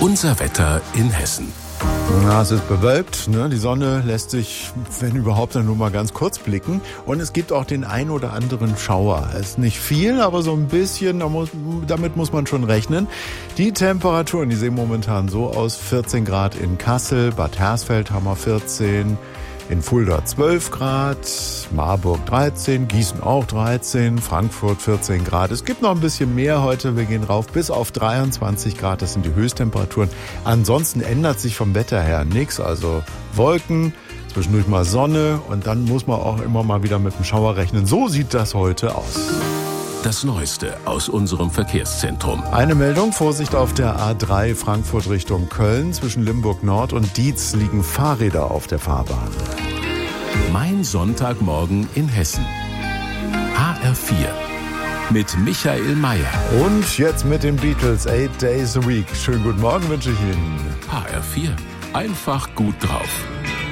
Unser Wetter in Hessen. Ja, es ist bewölkt, ne? Die Sonne lässt sich, wenn überhaupt, dann nur mal ganz kurz blicken. Und es gibt auch den ein oder anderen Schauer. Es ist nicht viel, aber so ein bisschen, damit muss man schon rechnen. Die Temperaturen, die sehen momentan so aus: 14 Grad in Kassel, Bad Hersfeld haben wir 14, in Fulda 12 Grad, Marburg 13, Gießen auch 13, Frankfurt 14 Grad. Es gibt noch ein bisschen mehr heute. Wir gehen rauf bis auf 23 Grad. Das sind die Höchsttemperaturen. Ansonsten ändert sich vom Wetter her nichts. Also Wolken, zwischendurch mal Sonne und dann muss man auch immer mal wieder mit dem Schauer rechnen. So sieht das heute aus. Das Neueste aus unserem Verkehrszentrum. Eine Meldung: Vorsicht auf der A3 Frankfurt Richtung Köln. Zwischen Limburg Nord und Dietz liegen Fahrräder auf der Fahrbahn. Mein Sonntagmorgen in Hessen. HR4 mit Michael Mayer. Und jetzt mit den Beatles, 8 Days a Week. Schönen guten Morgen wünsche ich Ihnen. HR4, einfach gut drauf.